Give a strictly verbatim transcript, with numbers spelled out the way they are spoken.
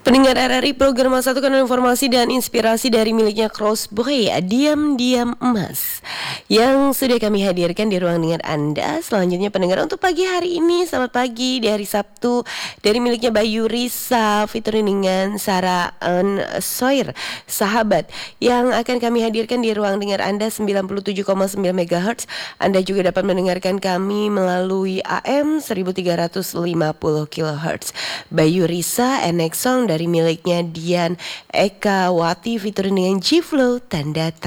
Pendengar R R I program satu kanal informasi dan inspirasi dari miliknya Crossboy, Diam-Diam Emas, yang sudah kami hadirkan di ruang dengar Anda. Selanjutnya pendengar untuk pagi hari ini, selamat pagi di hari Sabtu, dari miliknya Bayu Risa featuring dengan Sarah Ann Soir, Sahabat, yang akan kami hadirkan di ruang dengar Anda sembilan puluh tujuh koma sembilan megahertz. Anda juga dapat mendengarkan kami melalui A M seribu tiga ratus lima puluh kilohertz. Bayu Risa and Next Song dari miliknya Dian Eka Wati featuring dengan G-Flow, Tanda